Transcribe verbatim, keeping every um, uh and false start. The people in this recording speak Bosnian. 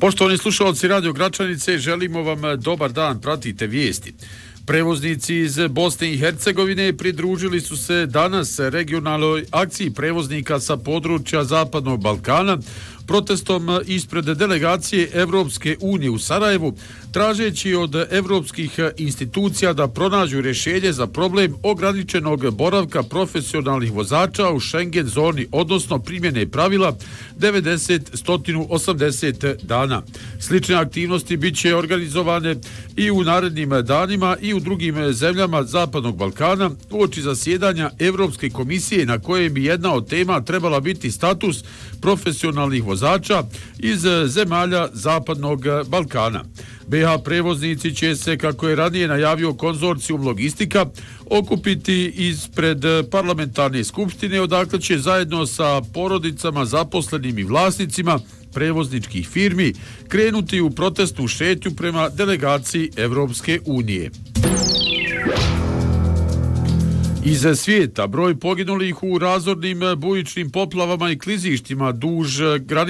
Poštovani slušalci Radio Gračanice, želimo vam dobar dan, pratite vijesti. Prevoznici iz Bosne i Hercegovine pridružili su se danas regionalnoj akciji prevoznika sa područja Zapadnog Balkana protestom ispred delegacije Evropske unije u Sarajevu, tražeći od evropskih institucija da pronađu rješenje za problem ograničenog boravka profesionalnih vozača u Schengen zoni, odnosno primjene pravila devedeset do sto osamdeset dana. Slične aktivnosti bit će organizovane i u narednim danima i u drugim zemljama Zapadnog Balkana uoči zasjedanja Evropske komisije, na kojem bi jedna od tema trebala biti status profesionalnih vozača iz zemalja Zapadnog Balkana. be ha prevoznici će se, kako je ranije najavio konzorcijum Logistika, okupiti ispred parlamentarne skupštine, odakle će zajedno sa porodicama, zaposlenim i vlasnicima prevozničkih firmi krenuti u protestnu šetnju prema delegaciji Evropske unije. Iz svijeta broj poginulih u razornim bujičnim poplavama i klizištima duž granice